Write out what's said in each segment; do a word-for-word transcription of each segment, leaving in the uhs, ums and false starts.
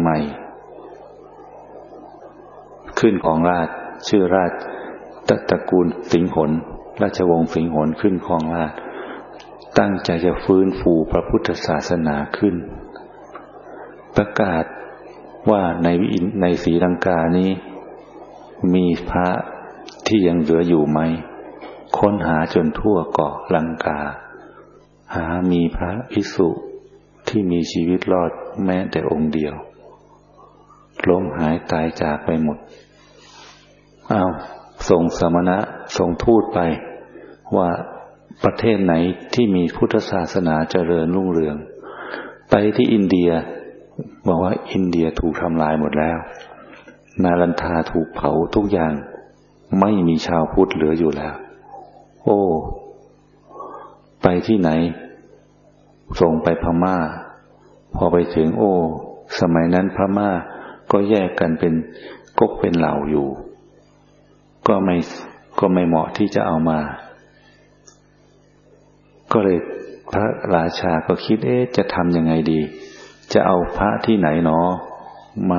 ใหม่ขึ้นของราชชื่อราชตระกูลสิงหนราชวงศ์สิงหนขึ้นของราชตั้งใจจะฟื้นฟูพระพุทธศาสนาขึ้นประกาศว่าในในศรีลังกานี้มีพระที่ยังเหลืออยู่ไหมค้นหาจนทั่วเกาะลังกาหามีพระภิกษุที่มีชีวิตรอดแม้แต่องค์เดียวล้มหายตายจากไปหมดเอาส่งสมณะส่งทูตไปว่าประเทศไหนที่มีพุทธศาสนาเจริญรุ่งเรืองไปที่อินเดียบอกว่าอินเดียถูกทำลายหมดแล้วนาลันทาถูกเผาทุกอย่างไม่มีชาวพุทธเหลืออยู่แล้วโอ้ไปที่ไหนส่งไปพม่าพอไปถึงโอ้สมัยนั้นพม่าก็แยกกันเป็นก๊กเป็นเหล่าอยู่ก็ไม่ก็ไม่เหมาะที่จะเอามาก็เลยพระราชาก็คิดเอ๊ะจะทำยังไงดีจะเอาพระที่ไหนหนอมา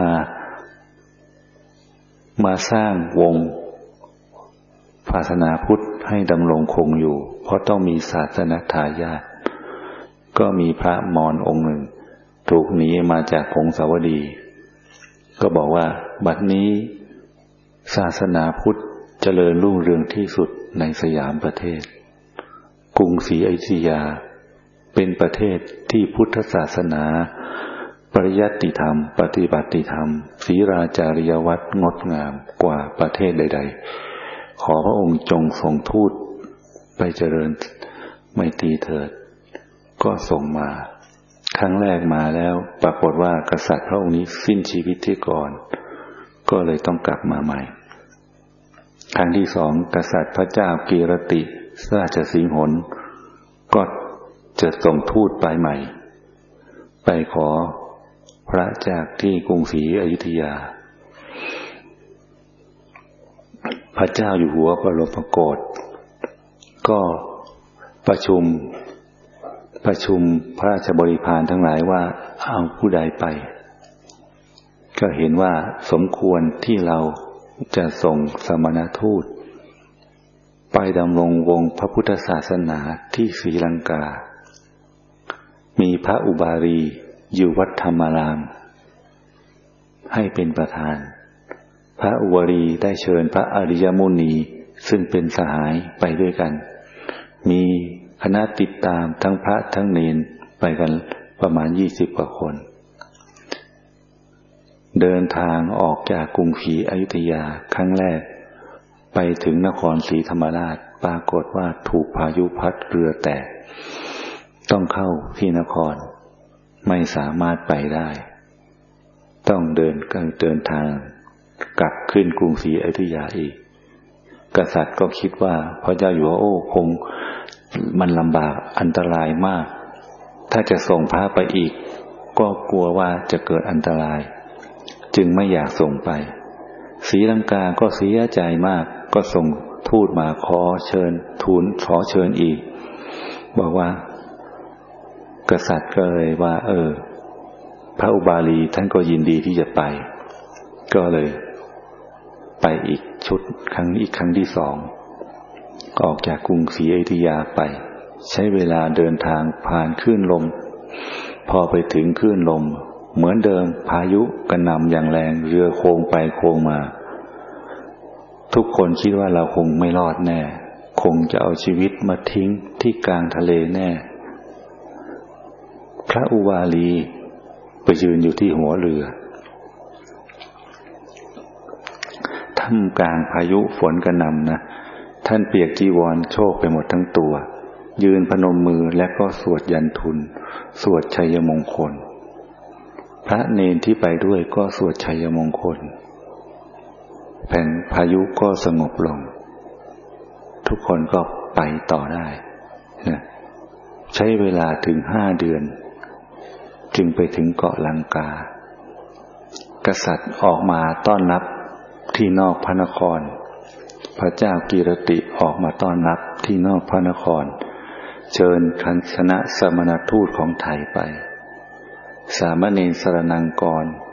มาสร้างวงศาสนาพุทธให้ดำรงคงอยู่เพราะต้องมีศาสนทายาทก็มีพระมอญองค์หนึ่งถูกหนีมาจากพงศาวดีก็บอกว่าบัดนี้ศาสนาพุทธเจริญรุ่งเรืองที่สุดในสยามประเทศกรุงศรีอยุธยาเป็นประเทศที่พุทธศาสนาปริยัติธรรมปฏิบัติธรรมศีลจาริยวัตรงดงามกว่าประเทศใดๆขอพระองค์จงส่งทูตไปเจริญไมตรีเถิดก็ส่งมาครั้งแรกมาแล้วปรากฏว่ากษัตริย์พระองค์นี้สิ้นชีวิตที่ก่อนก็เลยต้องกลับมาใหม่ครั้งที่สองกษัตริย์พระเจ้ากีรติราชสิงหนก็จะส่งทูตไปใหม่ไปขอพระจากที่กรุงศรีอยุธยาพระเจ้าอยู่หัวบรมโกศก็ประชุมประชุมพระราชบริพารทั้งหลายว่าเอาผู้ใดไปก็เห็นว่าสมควรที่เราจะส่งสมณทูตไปดำรงวงพระพุทธศาสนาที่ศรีลังกามีพระอุบาลีอยู่วัดธรรมารามให้เป็นประธานพระอุบาลีได้เชิญพระอริยมุนีซึ่งเป็นสหายไปด้วยกันมีคณะติดตามทั้งพระทั้งเณรไปกันประมาณยี่สิบกว่าคนเดินทางออกจากกรุงศรีอยุธยาครั้งแรกไปถึงนครศรีธรรมราชปรากฏว่าถูกพายุพัดเรือแตกต้องเข้าที่นครไม่สามารถไปได้ต้องเดินกันเดินทางกลับขึ้นกรุงศรีอยุธยาอีกกษัตริย์ก็คิดว่าพระเจ้าอยู่หัวโอ้คงมันลำบากอันตรายมากถ้าจะส่งพระไปอีกก็กลัวว่าจะเกิดอันตรายจึงไม่อยากส่งไปศรีลังกาก็เสียใจมากก็ส่งทูตมาขอเชิญทูลขอเชิญอีกบอกว่ากษัตริย์ก็เลยว่าเออพระอุบาลีท่านก็ยินดีที่จะไปก็เลยไปอีกชุดครั้งอีกครั้งที่สองออกจากกรุงศรีอยุธยาไปใช้เวลาเดินทางผ่านคลื่นลมพอไปถึงคลื่นลมเหมือนเดิมพายุกระหน่ำอย่างแรงเรือโค้งไปโค้งมาทุกคนคิดว่าเราคงไม่รอดแน่คงจะเอาชีวิตมาทิ้งที่กลางทะเลแน่พระอุบาลีไปยืนอยู่ที่หัวเรือท่ามกลางพายุฝนกระหน่ำนะท่านเปียกจีวรโชกไปหมดทั้งตัวยืนพนมมือและก็สวดยันทุนสวดชัยมงคลพระเณรที่ไปด้วยก็สวดชัยมงคลแผ่นพายุก็สงบลงทุกคนก็ไปต่อได้นะใช้เวลาถึงห้าเดือนจึงไปถึงเกาะลังกากษัตริย์ออกมาต้อนรับที่นอกพระนครพระเจ้ากีรติออกมาต้อนรับที่นอกพระนครเชิญคณะสมณทูตของไทยไปสามเณรสรณังกร